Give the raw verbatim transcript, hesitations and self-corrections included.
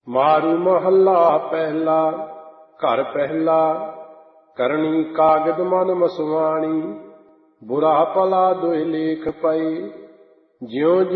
ਮਾਰੂ ਮਹੱਲਾ ਪਹਿਲਾ। ਘਰ ਪਹਿਲਾ। ਕਰਨੀ ਕਾਗਦ ਮਨ ਮਸਵਾਣੀ, ਬੁਰਾ ਭਲਾ ਦੋਇ ਲੇਖ ਪਏ। ਜਿਉ